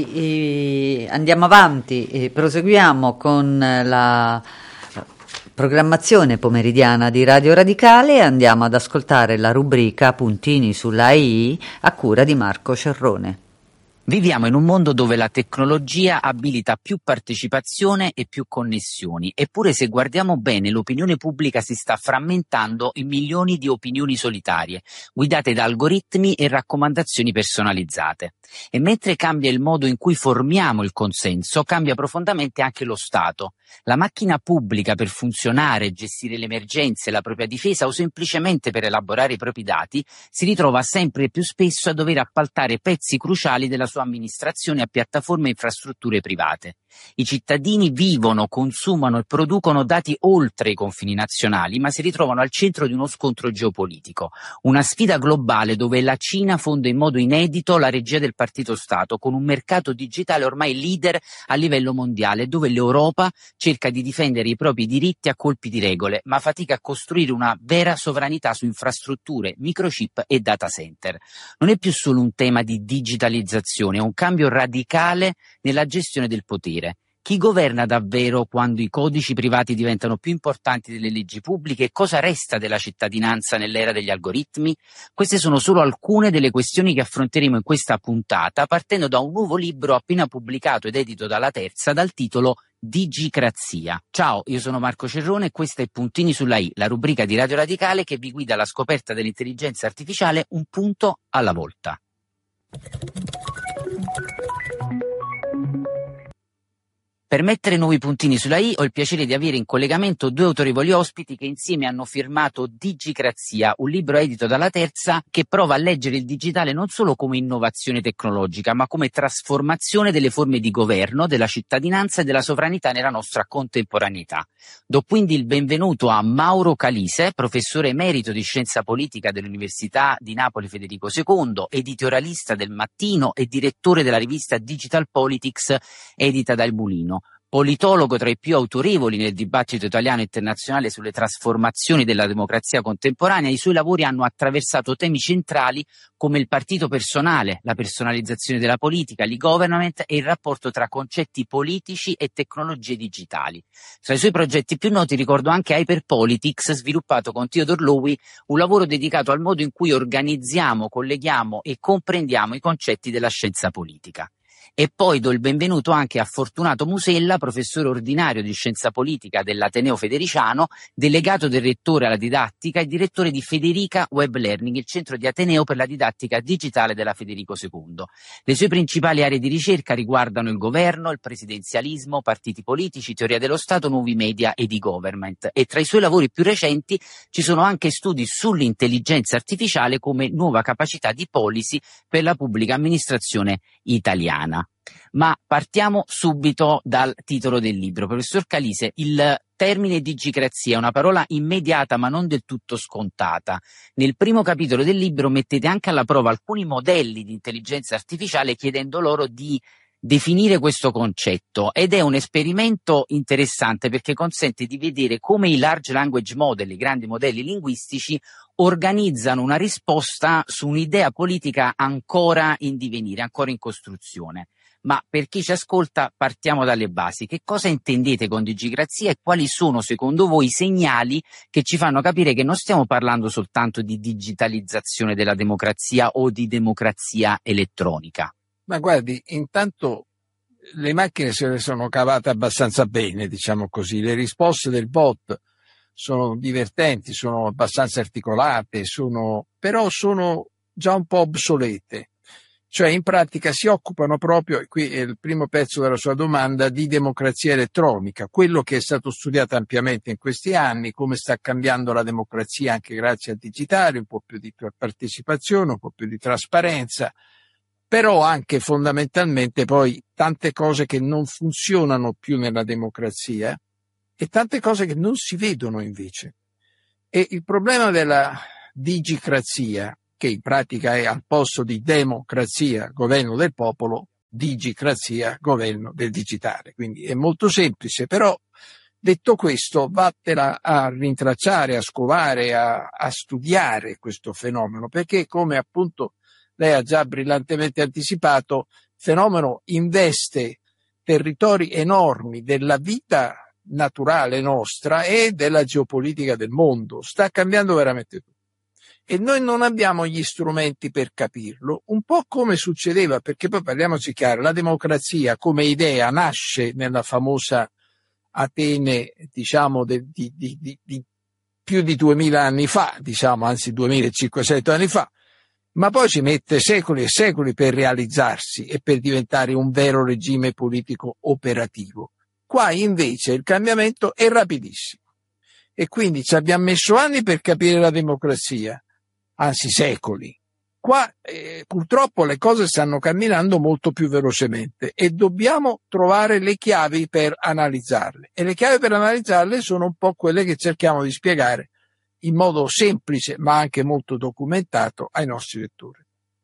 Noi andiamo avanti e proseguiamo con la programmazione pomeridiana di Radio Radicale e andiamo ad ascoltare la rubrica Puntini sulla I a cura di Marco Cerrone. Viviamo in un mondo dove la tecnologia abilita più partecipazione e più connessioni, eppure se guardiamo bene l'opinione pubblica si sta frammentando in milioni di opinioni solitarie, guidate da algoritmi e raccomandazioni personalizzate. E mentre cambia il modo in cui formiamo il consenso, cambia profondamente anche lo Stato. La macchina pubblica per funzionare, gestire le emergenze, la propria difesa o semplicemente per elaborare i propri dati si ritrova sempre più spesso a dover appaltare pezzi cruciali della sua amministrazione a piattaforme e infrastrutture private. I cittadini vivono, consumano e producono dati oltre i confini nazionali, ma si ritrovano al centro di uno scontro geopolitico, una sfida globale dove la Cina fonde in modo inedito la regia del partito Stato, con un mercato digitale ormai leader a livello mondiale, dove l'Europa cerca di difendere i propri diritti a colpi di regole, ma fatica a costruire una vera sovranità su infrastrutture, microchip e data center. Non è più solo un tema di digitalizzazione, è un cambio radicale nella gestione del potere. Chi governa davvero quando i codici privati diventano più importanti delle leggi pubbliche? Cosa resta della cittadinanza nell'era degli algoritmi? Queste sono solo alcune delle questioni che affronteremo in questa puntata, partendo da un nuovo libro appena pubblicato ed edito dalla Terza dal titolo Digicrazia. Ciao, io sono Marco Cerrone e questa è Puntini sulla I, la rubrica di Radio Radicale che vi guida alla scoperta dell'intelligenza artificiale un punto alla volta. Per mettere nuovi puntini sulla I ho il piacere di avere in collegamento due autorevoli ospiti che insieme hanno firmato Digicrazia, un libro edito dalla Terza che prova a leggere il digitale non solo come innovazione tecnologica, ma come trasformazione delle forme di governo, della cittadinanza e della sovranità nella nostra contemporaneità. Do quindi il benvenuto a Mauro Calise, professore emerito di scienza politica dell'Università di Napoli Federico II, editorialista del Mattino e direttore della rivista Digital Politics edita da Il Mulino. Politologo tra i più autorevoli nel dibattito italiano e internazionale sulle trasformazioni della democrazia contemporanea, i suoi lavori hanno attraversato temi centrali come il partito personale, la personalizzazione della politica, l'e-government e il rapporto tra concetti politici e tecnologie digitali. Tra i suoi progetti più noti ricordo anche Hyperpolitics, sviluppato con Theodore Lowy, un lavoro dedicato al modo in cui organizziamo, colleghiamo e comprendiamo i concetti della scienza politica. E poi do il benvenuto anche a Fortunato Musella, professore ordinario di scienza politica dell'Ateneo Federiciano, delegato del rettore alla didattica e direttore di Federica Web Learning, il centro di Ateneo per la didattica digitale della Federico II. Le sue principali aree di ricerca riguardano il governo, il presidenzialismo, partiti politici, teoria dello Stato, nuovi media ed e-government. E tra i suoi lavori più recenti ci sono anche studi sull'intelligenza artificiale come nuova capacità di policy per la pubblica amministrazione italiana. Ma partiamo subito dal titolo del libro. Professor Calise, il termine digicrazia è una parola immediata ma non del tutto scontata. Nel primo capitolo del libro mettete anche alla prova alcuni modelli di intelligenza artificiale chiedendo loro di definire questo concetto, ed è un esperimento interessante perché consente di vedere come i large language model, i grandi modelli linguistici, organizzano una risposta su un'idea politica ancora in divenire, ancora in costruzione. Ma per chi ci ascolta partiamo dalle basi. Che cosa intendete con digicrazia e quali sono secondo voi i segnali che ci fanno capire che non stiamo parlando soltanto di digitalizzazione della democrazia o di democrazia elettronica? Ma guardi, intanto le macchine se ne sono cavate abbastanza bene, diciamo così. Le risposte del bot sono divertenti, sono abbastanza articolate, però sono già un po' obsolete. Cioè in pratica si occupano proprio, e qui è il primo pezzo della sua domanda, di democrazia elettronica, quello che è stato studiato ampiamente in questi anni, come sta cambiando la democrazia anche grazie al digitale, un po' più di partecipazione, un po' più di trasparenza, però anche fondamentalmente poi tante cose che non funzionano più nella democrazia e tante cose che non si vedono invece. E il problema della digicrazia, che in pratica è al posto di democrazia, governo del popolo, digicrazia, governo del digitale. Quindi è molto semplice, però detto questo, vattela a rintracciare, a scovare, a studiare questo fenomeno, perché come appunto lei ha già brillantemente anticipato, il fenomeno investe territori enormi della vita naturale nostra e della geopolitica del mondo. Sta cambiando veramente tutto. E noi non abbiamo gli strumenti per capirlo, un po' come succedeva, perché poi parliamoci chiaro, la democrazia come idea nasce nella famosa Atene, diciamo, di più di 2000 anni fa, diciamo, anzi 2500 anni fa, ma poi ci mette secoli e secoli per realizzarsi e per diventare un vero regime politico operativo. Qua invece il cambiamento è rapidissimo e quindi ci abbiamo messo anni per capire la democrazia, anzi secoli. Qua purtroppo le cose stanno camminando molto più velocemente e dobbiamo trovare le chiavi per analizzarle. E le chiavi per analizzarle sono un po' quelle che cerchiamo di spiegare in modo semplice ma anche molto documentato ai nostri lettori.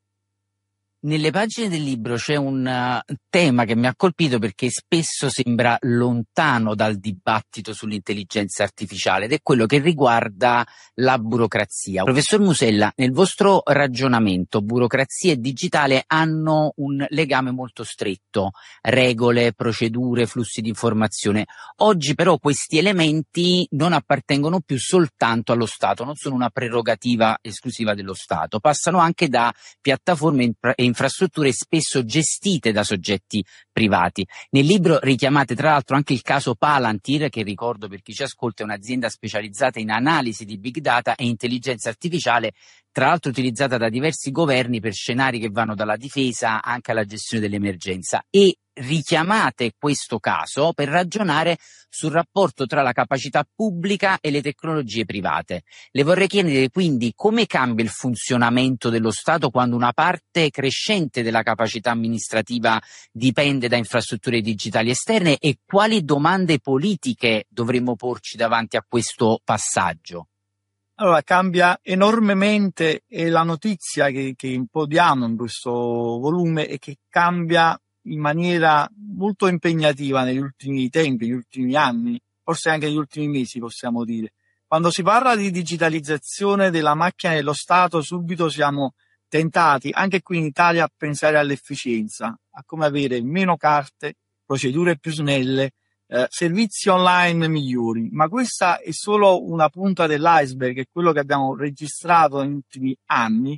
Nelle pagine del libro c'è un tema che mi ha colpito perché spesso sembra lontano dal dibattito sull'intelligenza artificiale ed è quello che riguarda la burocrazia. Professor Musella, nel vostro ragionamento burocrazia e digitale hanno un legame molto stretto, regole, procedure, flussi di informazione. Oggi però questi elementi non appartengono più soltanto allo Stato, non sono una prerogativa esclusiva dello Stato, passano anche da piattaforme e infrastrutture spesso gestite da soggetti privati. Nel libro richiamate tra l'altro anche il caso Palantir, che ricordo per chi ci ascolta è un'azienda specializzata in analisi di big data e intelligenza artificiale, tra l'altro utilizzata da diversi governi per scenari che vanno dalla difesa anche alla gestione dell'emergenza, e richiamate questo caso per ragionare sul rapporto tra la capacità pubblica e le tecnologie private. Le vorrei chiedere quindi come cambia il funzionamento dello Stato quando una parte crescente della capacità amministrativa dipende da infrastrutture digitali esterne e quali domande politiche dovremmo porci davanti a questo passaggio. Allora, cambia enormemente e la notizia che un po' diamo in questo volume è che cambia in maniera molto impegnativa negli ultimi tempi, negli ultimi anni, forse anche negli ultimi mesi possiamo dire. Quando si parla di digitalizzazione della macchina dello Stato, subito siamo tentati, anche qui in Italia, a pensare all'efficienza, a come avere meno carte, procedure più snelle, servizi online migliori, ma questa è solo una punta dell'iceberg, è quello che abbiamo registrato negli ultimi anni.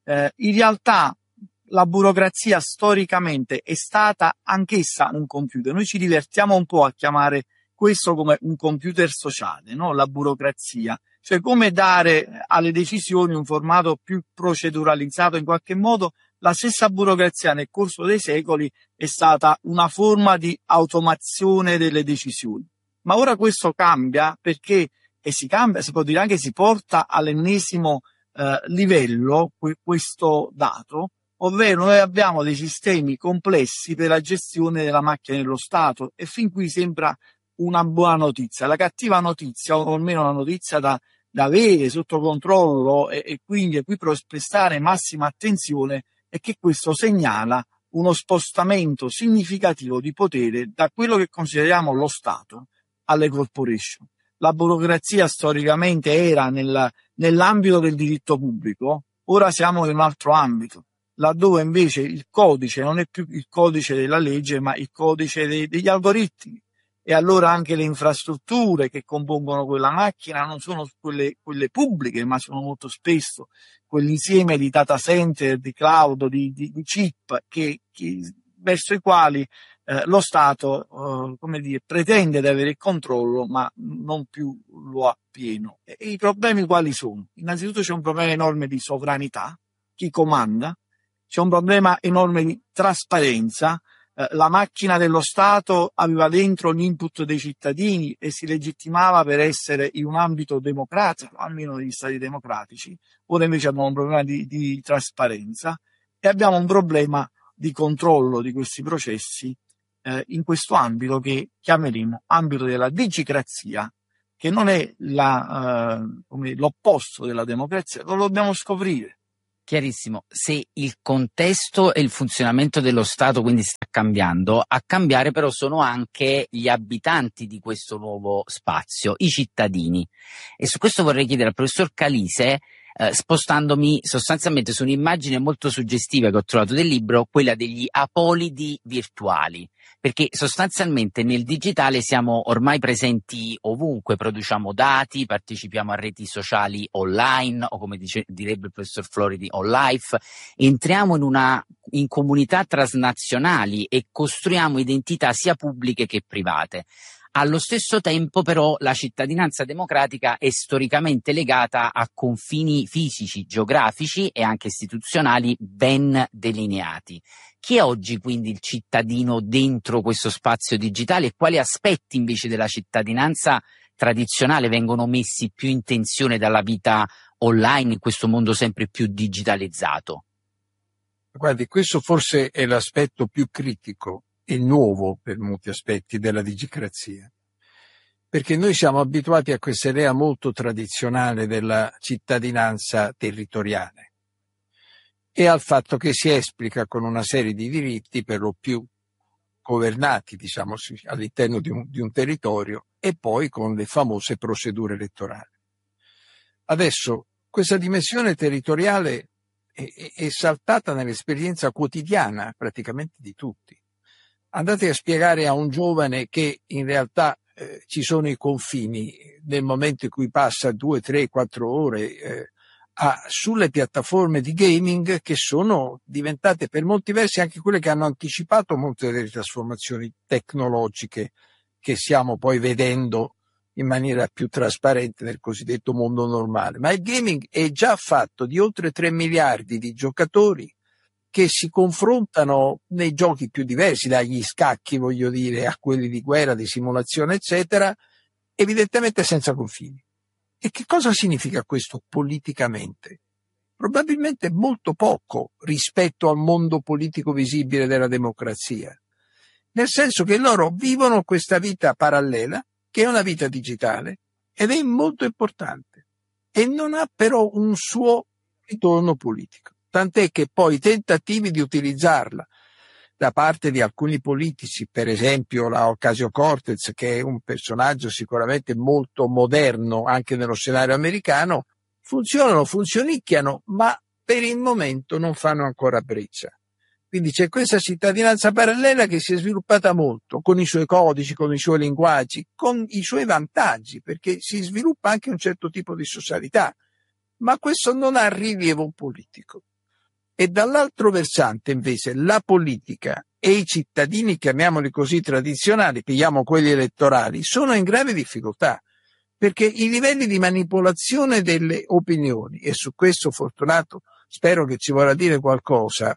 In realtà la burocrazia storicamente è stata anch'essa un computer. Noi ci divertiamo un po' a chiamare questo come un computer sociale, no? La burocrazia, cioè come dare alle decisioni un formato più proceduralizzato in qualche modo. La stessa burocrazia nel corso dei secoli è stata una forma di automazione delle decisioni. Ma ora questo cambia perché, e si cambia, si può dire anche si porta all'ennesimo livello questo dato, ovvero noi abbiamo dei sistemi complessi per la gestione della macchina dello Stato e fin qui sembra una buona notizia. La cattiva notizia, o almeno una notizia da avere sotto controllo e quindi a cui prestare massima attenzione, è che questo segnala uno spostamento significativo di potere da quello che consideriamo lo Stato alle corporation. La burocrazia storicamente era nell'ambito del diritto pubblico, ora siamo in un altro ambito, laddove invece il codice non è più il codice della legge, ma il codice degli algoritmi. E allora anche le infrastrutture che compongono quella macchina non sono quelle pubbliche, ma sono molto spesso quell'insieme di data center, di cloud, di chip verso i quali lo Stato pretende di avere il controllo, ma non più lo ha pieno. E i problemi quali sono? Innanzitutto c'è un problema enorme di sovranità, chi comanda, c'è un problema enorme di trasparenza. La macchina dello Stato aveva dentro l'input dei cittadini e si legittimava per essere in un ambito democratico, almeno negli stati democratici. Ora invece abbiamo un problema di trasparenza e abbiamo un problema di controllo di questi processi in questo ambito che chiameremo ambito della digicrazia, che non è l'opposto della democrazia, lo dobbiamo scoprire. Chiarissimo. Se il contesto e il funzionamento dello Stato quindi sta cambiando, a cambiare però sono anche gli abitanti di questo nuovo spazio, i cittadini. E su questo vorrei chiedere al professor Calise, spostandomi sostanzialmente su un'immagine molto suggestiva che ho trovato del libro, quella degli apolidi virtuali, perché sostanzialmente nel digitale siamo ormai presenti ovunque, produciamo dati, partecipiamo a reti sociali online o come direbbe il professor Floridi on-life, entriamo in comunità transnazionali e costruiamo identità sia pubbliche che private. Allo stesso tempo però la cittadinanza democratica è storicamente legata a confini fisici, geografici e anche istituzionali ben delineati. Chi è oggi quindi il cittadino dentro questo spazio digitale e quali aspetti invece della cittadinanza tradizionale vengono messi più in tensione dalla vita online in questo mondo sempre più digitalizzato? Guardi, questo forse è l'aspetto più critico e nuovo per molti aspetti della digicrazia, perché noi siamo abituati a questa idea molto tradizionale della cittadinanza territoriale e al fatto che si esplica con una serie di diritti per lo più governati, diciamo, all'interno di un territorio e poi con le famose procedure elettorali. Adesso questa dimensione territoriale è saltata nell'esperienza quotidiana praticamente di tutti. Andate a spiegare a un giovane che in realtà ci sono i confini nel momento in cui passa 2, 3, 4 ore sulle piattaforme di gaming che sono diventate per molti versi anche quelle che hanno anticipato molte delle trasformazioni tecnologiche che stiamo poi vedendo in maniera più trasparente nel cosiddetto mondo normale. Ma il gaming è già fatto di oltre 3 miliardi di giocatori che si confrontano nei giochi più diversi, dagli scacchi, voglio dire, a quelli di guerra, di simulazione, eccetera, evidentemente senza confini. E che cosa significa questo politicamente? Probabilmente molto poco rispetto al mondo politico visibile della democrazia, nel senso che loro vivono questa vita parallela, che è una vita digitale, ed è molto importante, e non ha però un suo ritorno politico. Tant'è che poi i tentativi di utilizzarla da parte di alcuni politici, per esempio la Ocasio-Cortez, che è un personaggio sicuramente molto moderno anche nello scenario americano, funzionicchiano, ma per il momento non fanno ancora breccia. Quindi c'è questa cittadinanza parallela che si è sviluppata molto, con i suoi codici, con i suoi linguaggi, con i suoi vantaggi, perché si sviluppa anche un certo tipo di socialità, ma questo non ha rilievo politico. E dall'altro versante invece la politica e i cittadini, chiamiamoli così tradizionali, pigliamo quelli elettorali, sono in grave difficoltà, perché i livelli di manipolazione delle opinioni, e su questo Fortunato spero che ci vorrà dire qualcosa,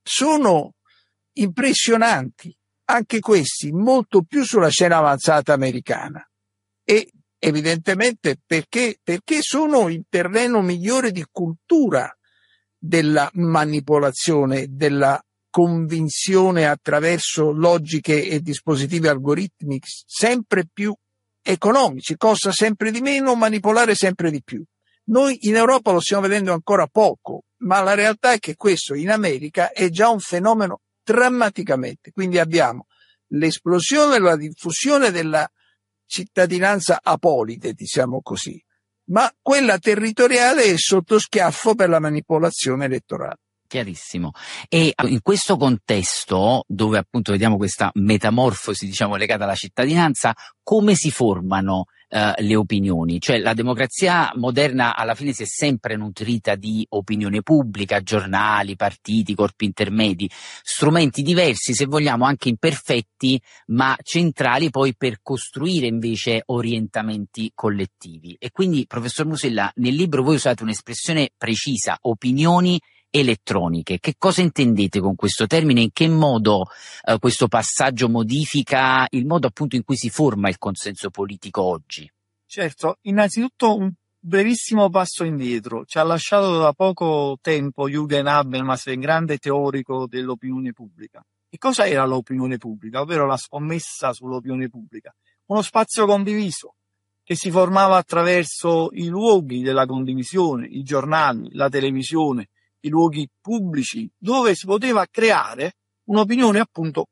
sono impressionanti, anche questi molto più sulla scena avanzata americana, e evidentemente perché sono il terreno migliore di cultura della manipolazione, della convinzione attraverso logiche e dispositivi algoritmici sempre più economici, costa sempre di meno, manipolare sempre di più. Noi in Europa lo stiamo vedendo ancora poco, ma la realtà è che questo in America è già un fenomeno drammaticamente. Quindi abbiamo l'esplosione e la diffusione della cittadinanza apolide, diciamo così, ma quella territoriale è sotto schiaffo per la manipolazione elettorale. Chiarissimo. E in questo contesto, dove appunto vediamo questa metamorfosi, diciamo, legata alla cittadinanza, come si formano le opinioni? Cioè la democrazia moderna alla fine si è sempre nutrita di opinione pubblica, giornali, partiti, corpi intermedi, strumenti diversi, se vogliamo anche imperfetti, ma centrali poi per costruire invece orientamenti collettivi. E quindi, professor Musella, nel libro voi usate un'espressione precisa, opinioni elettroniche. Che cosa intendete con questo termine? In che modo questo passaggio modifica il modo appunto in cui si forma il consenso politico oggi? Certo, innanzitutto un brevissimo passo indietro. Ci ha lasciato da poco tempo Jürgen Habermas, il grande teorico dell'opinione pubblica. Che cosa era l'opinione pubblica? Ovvero la scommessa sull'opinione pubblica. Uno spazio condiviso che si formava attraverso i luoghi della condivisione, i giornali, la televisione, i luoghi pubblici, dove si poteva creare un'opinione appunto